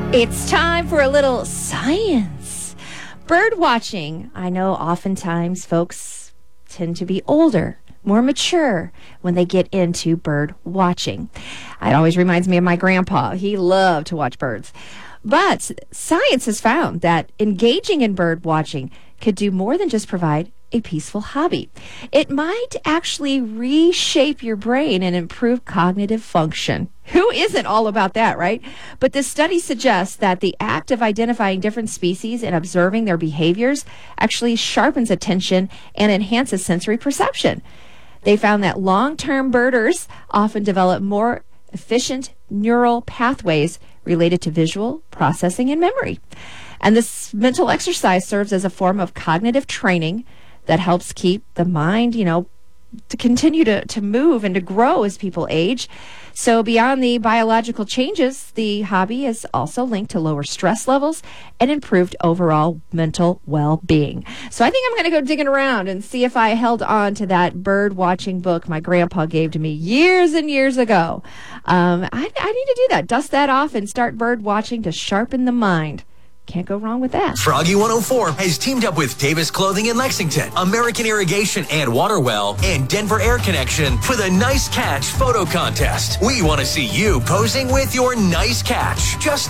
It's time for a little science. Bird watching. I know oftentimes folks tend to be older, more mature when they get into bird watching. It always reminds me of my grandpa. He loved to watch birds. But science has found that engaging in bird watching could do more than just provide a peaceful hobby. It might actually reshape your brain and improve cognitive function. Who isn't all about that, right? But this study suggests that the act of identifying different species and observing their behaviors actually sharpens attention and enhances sensory perception. They found that long-term birders often develop more efficient neural pathways related to visual processing and memory. And this mental exercise serves as a form of cognitive training that helps keep the mind, to continue to move and to grow as people age. So beyond the biological changes, the hobby is also linked to lower stress levels and improved overall mental well-being. So I think I'm going to go digging around and see if I held on to that bird watching book my grandpa gave to me years and years ago. I need to do that, dust that off and start bird watching to sharpen the mind. Can't go wrong with that. Froggy 104 has teamed up with Davis Clothing in Lexington, American Irrigation and Waterwell, and Denver Air Connection for the Nice Catch photo contest. We want to see you posing with your nice catch. Just